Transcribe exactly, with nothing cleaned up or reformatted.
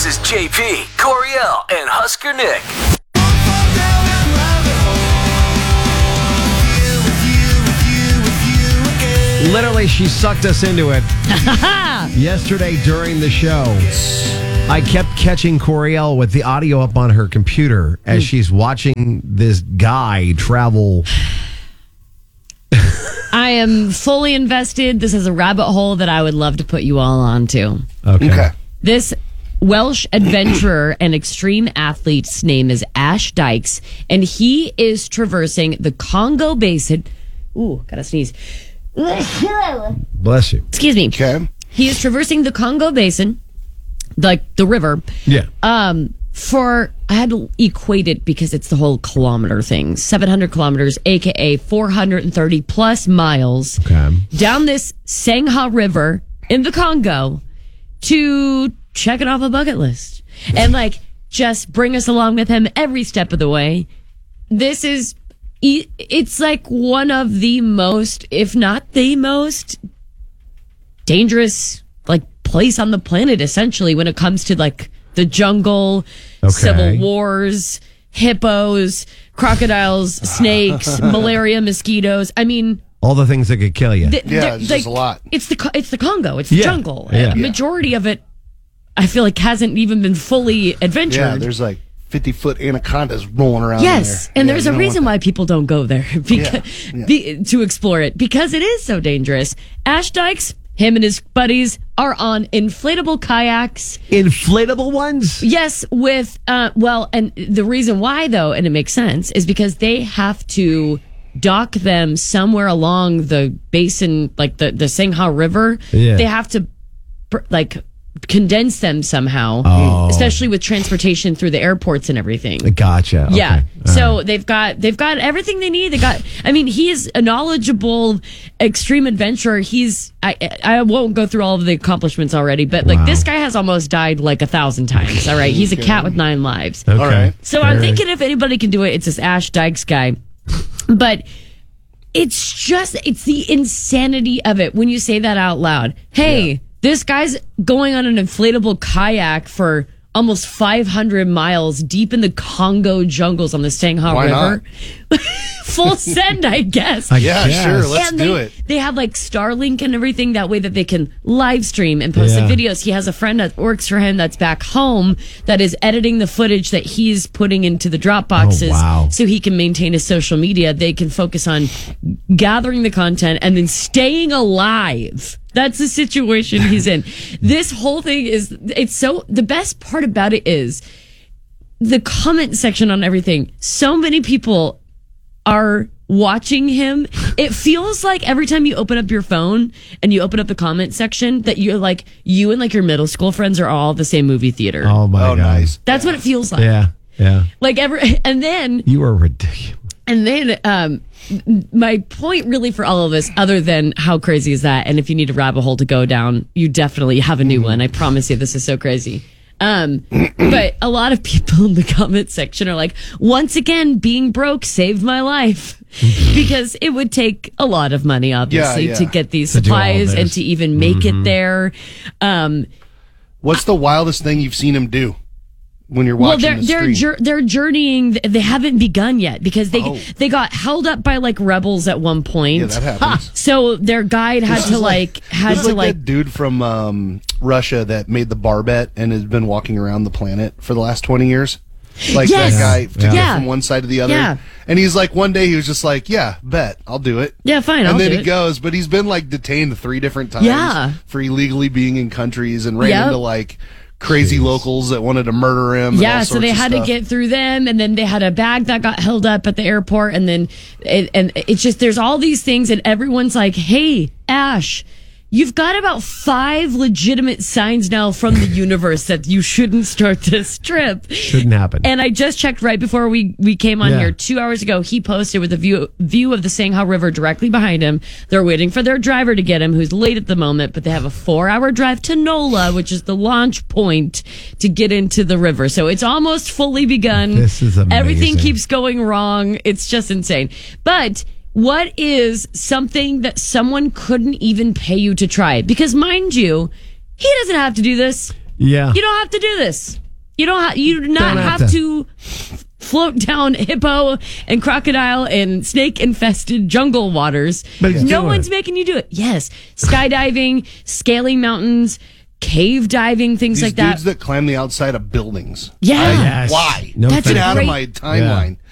This is J P, Coriel, and Husker Nick. Literally, she sucked us into it. Yesterday during the show, I kept catching Coriel with the audio up on her computer as she's watching this guy travel. I am fully invested. This is a rabbit hole that I would love to put you all onto. Okay. Okay. This Welsh adventurer and extreme athlete's name is Ash Dykes, and he is traversing the Congo Basin. Ooh, gotta sneeze. Bless you. Excuse me. Okay. He is traversing the Congo Basin, like the river. Yeah. Um, for I had to equate it because it's the whole kilometer thing. seven hundred kilometers, aka four hundred thirty plus miles, Okay. down this Sangha River in the Congo to check it off a bucket list and like just bring us along with him every step of the way. This is it's like one of the most, if not the most dangerous like place on the planet, essentially, when it comes to like the jungle, Okay. civil wars, hippos, crocodiles, snakes, malaria, mosquitoes. I mean, All the things that could kill you. th- Yeah, they're- it's like, just a lot. It's the Co- it's the Congo. It's the Yeah, jungle. yeah. A majority of it, I feel like, hasn't even been fully adventured. Yeah, there's like fifty foot anacondas rolling around. Yes, in there. and Yeah, there's you a don't reason want why people don't go there because, Yeah, yeah. Be, to explore it because it is so dangerous. Ash Dykes, him and his buddies are on inflatable kayaks. Inflatable ones? Yes, with uh, well, and the reason why though, and it makes sense, is because they have to dock them somewhere along the basin, like the the Sangha River. Yeah. They have to pr- like condense them somehow, Oh. especially with transportation through the airports and everything. Gotcha. Okay. Yeah. All So right. they've got they've got everything they need. They got. I mean, he is a knowledgeable extreme adventurer. He's. I I won't go through all of the accomplishments already, but like Wow. this guy has almost died like a thousand times. All right, he's a cat with nine lives. Okay. All right. So All I'm right. thinking if anybody can do it, it's this Ash Dykes guy. But it's just it's the insanity of it when you say that out loud. Hey, this guy's going on an inflatable kayak for almost five hundred miles deep in the Congo jungles on the Sangha Why River. Full send, I guess. I Yeah, guess. sure. Let's and do they, it. They have like Starlink and everything that way that they can live stream and post Yeah. the videos. He has a friend that works for him that's back home that is editing the footage that he's putting into the drop boxes Oh, wow. so he can maintain his social media. They can focus on gathering the content and then staying alive. That's the situation he's in. This whole thing is, it's so, the best part about it is the comment section on everything. So many people are watching him. It feels like every time you open up your phone and you open up the comment section that you're like, you and like your middle school friends are all at the same movie theater. Oh, my Oh, God. nice. That's what it feels like. Yeah. Yeah. Like every, and then, You are ridiculous. and then, um, my point really for all of this, other than how crazy is that, and if you need a rabbit hole to go down, you definitely have a new one. I promise you, this is so crazy. Um, but a lot of people in the comment section are like, once again, being broke saved my life. Because it would take a lot of money, obviously, Yeah, yeah. to get these To do all supplies and this. to even make it there. Um, What's the wildest thing you've seen him do when you're well, watching they're the they're stream? jour- they're journeying. They haven't begun yet because they Oh. they got held up by like rebels at one point. Yeah, that happens. So their guide had This to is like, had this is to like, like that dude from um, Russia that made the barbet and has been walking around the planet for the last twenty years. Like Yes. that guy to Yeah. get Yeah. from one side to the other. Yeah. And he's like, one day he was just like, yeah, bet, I'll do it. yeah, fine. And I'll then do he it. goes, but he's been like detained three different times Yeah. for illegally being in countries and ran Yep. into like crazy locals that wanted to murder him. and Yeah, all so they sorts of had stuff. to get through them, and then they had a bag that got held up at the airport, and then it, and it's just there's all these things, and everyone's like, "Hey, Ash, you've got about five legitimate signs now from the universe that you shouldn't start this trip." Shouldn't happen. And I just checked right before we, we came on Yeah. here two hours ago. He posted with a view view of the Sangha River directly behind him. They're waiting for their driver to get him, who's late at the moment, but they have a four hour drive to NOLA, which is the launch point to get into the river. So it's almost fully begun. This is amazing. Everything keeps going wrong. It's just insane. But what is something that someone couldn't even pay you to try? Because mind you, he doesn't have to do this. Yeah. You don't have to do this. You don't. Ha- you do not Don't have have, to. to float down hippo and crocodile and snake infested jungle waters. But he's no doing one's it. making you do it. Yes, skydiving, scaling mountains, cave diving, things These like that. dudes that climb the outside of buildings. Yeah. Yes. Why? No That's Get a out great- of my timeline.